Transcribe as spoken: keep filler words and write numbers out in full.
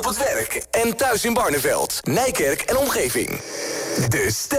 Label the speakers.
Speaker 1: op het werk en thuis in Barneveld, Nijkerk en omgeving. De